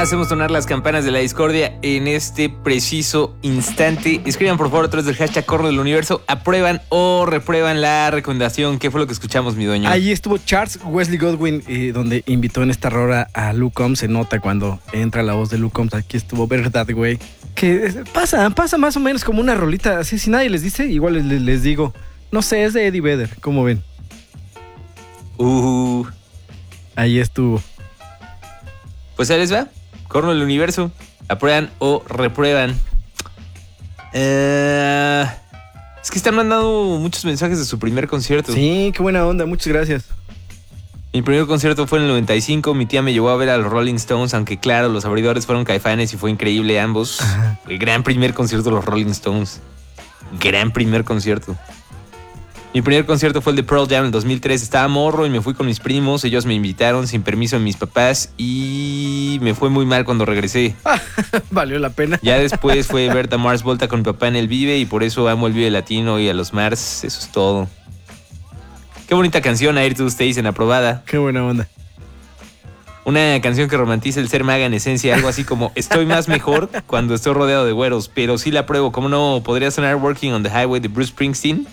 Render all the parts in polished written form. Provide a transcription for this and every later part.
Hacemos sonar las campanas de la discordia en este preciso instante. Escriban por favor a través del hashtag Corno del Universo. ¿Aprueban o reprueban la recomendación? ¿Qué fue lo que escuchamos, mi dueño? Ahí estuvo Charles Wesley Godwin, donde invitó en esta rola a Luke Combs. Se nota cuando entra la voz de Luke Combs. Aquí estuvo Verdad, güey. Que pasa más o menos como una rolita. Así, si nadie les dice, igual les digo. No sé, es de Eddie Vedder. ¿Cómo ven? Ahí estuvo. Pues ahí les va. Corno del Universo. ¿Aprueban o reprueban? Es que están mandando muchos mensajes de su primer concierto. Sí, qué buena onda. Muchas gracias. Mi primer concierto fue en el 95. Mi tía me llevó a ver a los Rolling Stones, aunque claro, los abridores fueron Caifanes y fue increíble ambos. Ajá. El gran primer concierto de los Rolling Stones. Gran primer concierto. Mi primer concierto fue el de Pearl Jam en el 2003. Estaba morro y me fui con mis primos. Ellos me invitaron sin permiso de mis papás y me fue muy mal cuando regresé. Valió la pena. Ya después fue ver a Mars Volta con mi papá en el Vive y por eso amo el Vive Latino y a los Mars. Eso es todo. Qué bonita canción, Ayrton Station, aprobada. Qué buena onda. Una canción que romantiza el ser maga en esencia, algo así como estoy más mejor cuando estoy rodeado de güeros, pero sí la apruebo. ¿Cómo no? ¿Podría sonar Working on the Highway de Bruce Springsteen?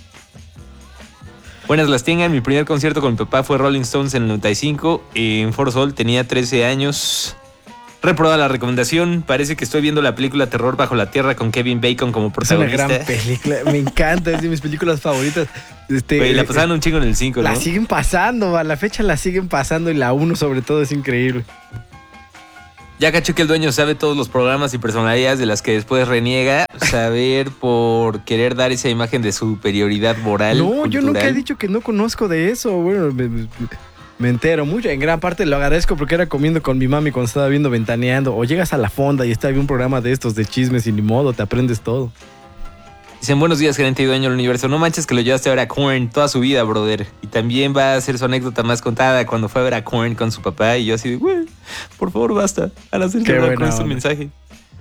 Buenas las tengan. Mi primer concierto con mi papá fue Rolling Stones en el 95 en Fort Sol. Tenía 13 años. Reprobada la recomendación. Parece que estoy viendo la película Terror bajo la tierra con Kevin Bacon como protagonista. Es una gran película. Me encanta. Es de mis películas favoritas. Wey, la pasaban un chingo en el 5, ¿no? La siguen pasando. A la fecha la siguen pasando y la 1 sobre todo es increíble. Ya cacho que el dueño sabe todos los programas y personalidades de las que después reniega. Saber por querer dar esa imagen de superioridad moral. No, cultural. yo nunca he dicho que no conozco de eso. Bueno, me entero mucho. En gran parte lo agradezco porque era comiendo con mi mami cuando estaba viendo Ventaneando. O llegas a la fonda y está un programa de estos de chismes y ni modo, te aprendes todo. Dicen, buenos días, gerente y dueño del universo. No manches que lo llevaste a ver a Korn toda su vida, brother. Y también va a ser su anécdota más contada cuando fue a ver a Korn con su papá. Y yo así de, güey, por favor, basta. Al hacer con este mensaje.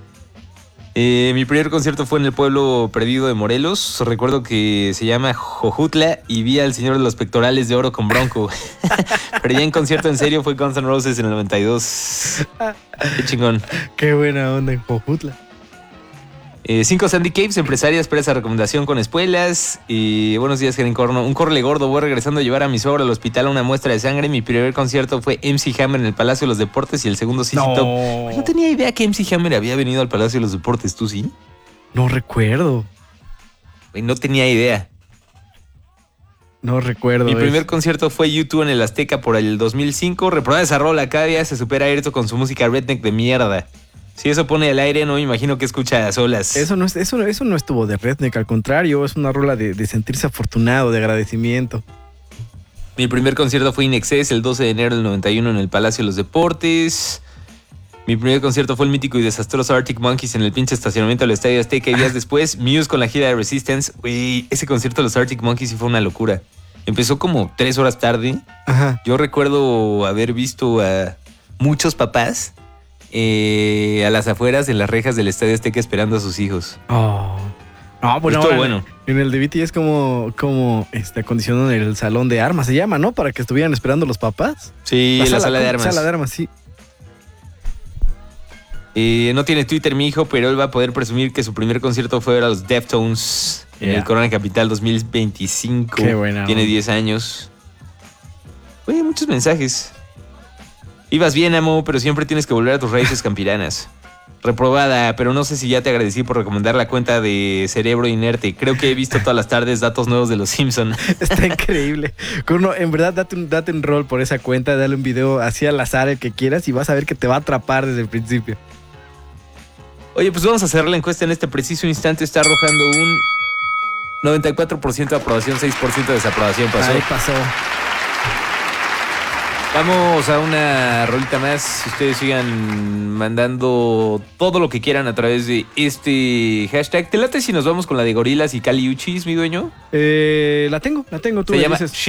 Mi primer concierto fue en el pueblo perdido de Morelos. Recuerdo que se llama Jojutla y vi al señor de los pectorales de oro con Bronco. Pero ya en concierto en serio fue Guns N' Roses en el 92. Qué chingón. Qué buena onda en Jojutla. 5 Sandy Caves, empresarias, para esa recomendación con espuelas. Buenos días, Gerente Corno. Un corle gordo, voy regresando a llevar a mi suegro al hospital a una muestra de sangre. Mi primer concierto fue MC Hammer en el Palacio de los Deportes y el segundo CC Top. No tenía idea que MC Hammer había venido al Palacio de los Deportes, ¿tú sí? No recuerdo. No tenía idea. No recuerdo. Mi primer concierto fue U2 en el Azteca por el 2005. Reprobada esa rola, cada día se supera Ayrton con su música redneck de mierda. Si eso pone al aire, no me imagino que escucha a solas. Eso no estuvo de redneck, al contrario, es una rola de sentirse afortunado, de agradecimiento. Mi primer concierto fue In Excess el 12 de enero del 91 en el Palacio de los Deportes. Mi primer concierto fue el mítico y desastroso Arctic Monkeys en el pinche estacionamiento del Estadio Azteca. Y días después, Muse con la gira de Resistance. Güey, ese concierto de los Arctic Monkeys sí fue una locura. Empezó como 3 horas tarde. Ajá. Yo recuerdo haber visto a muchos papás a las afueras en las rejas del Estadio Azteca esperando a sus hijos. Oh. No, bueno, estuvo bueno. En el de BT es como acondicionaron el salón de armas, se llama, ¿no? Para que estuvieran esperando los papás. Sí, la sala de armas. Sala de armas, sí. No tiene Twitter mi hijo, pero él va a poder presumir que su primer concierto fue a los Deftones en el Corona Capital 2025. Qué buena. Tiene 10 años. Oye, muchos mensajes. Ibas bien, amo, pero siempre tienes que volver a tus raíces campiranas. Reprobada, pero no sé si ya te agradecí por recomendar la cuenta de Cerebro Inerte. Creo que he visto todas las tardes datos nuevos de los Simpson. Está increíble. Corno, en verdad, date un rol por esa cuenta, dale un video así al azar, el que quieras, y vas a ver que te va a atrapar desde el principio. Oye, pues vamos a hacer la encuesta en este preciso instante. Está arrojando un 94% de aprobación, 6% de desaprobación. Ahí pasó. Vamos a una rolita más. Ustedes sigan mandando todo lo que quieran a través de este hashtag. ¿Te late si nos vamos con la de Gorilas y Cali Uchis, mi dueño? La tengo. Tú se llama dices.